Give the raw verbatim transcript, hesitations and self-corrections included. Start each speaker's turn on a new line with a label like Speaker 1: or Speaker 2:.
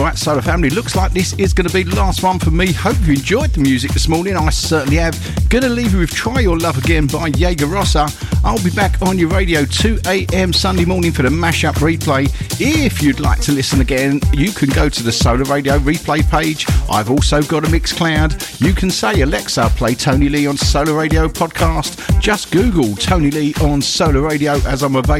Speaker 1: Right, Solar Family, looks like this is going to be the last one for me. Hope you enjoyed the music this morning. I certainly have. Gonna leave you with Try Your Love Again by Jaeger Rossa. I'll be back on your radio two a.m. Sunday morning for the mashup replay. If you'd like to listen again, you can go to the Solar Radio replay page. I've also got a Mixcloud. You can say, Alexa, play Tony Lee on Solar Radio podcast. Just Google Tony Lee on Solar Radio as I'm available.